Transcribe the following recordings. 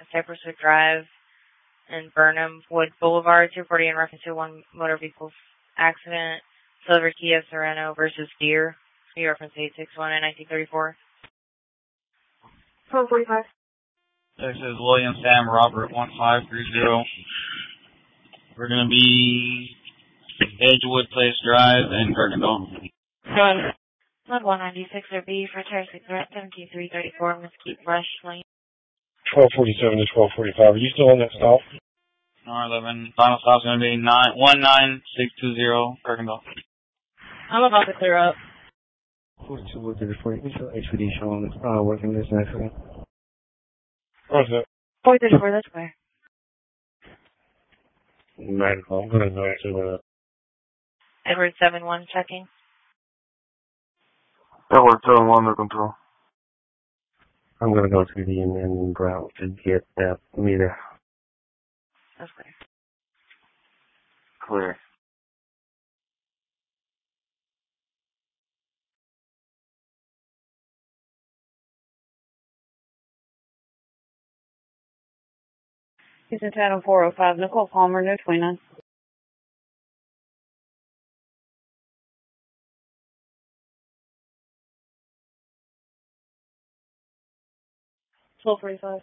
Cypress Wood Drive and Burnham Wood Boulevard, 240 in reference to one motor vehicle accident. Silver Kia Sorento versus Deere. New reference 861 in 1934. 1245. This is William Sam Robert 1530. We're going to be Edgewood Place Drive and Kirkendall. Flood 196 or B for Terrace 17334 Mesquite Brush Lane. 1247 to 1245. Are you still on that stop? R11. Final stop's going to be 19620 Kirkendall. I'm about to clear up. 42 would be the HPD showing working this accident. What's that? 434, that's where. 9 o'clock. I'm going to go actually with that. Edward 71 checking. Edward 71 to control. I'm going to go to the amendment route to get that meter. That's clear. Clear. Houston Channel 405, Nicole Palmer, no 29. $12.45.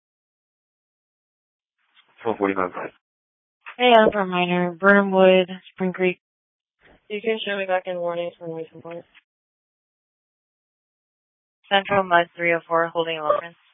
12:45. Hey, as a reminder, Burnham Wood, Spring Creek. You can show me back in warnings for noise complaints. Central Mud 304, holding a reference.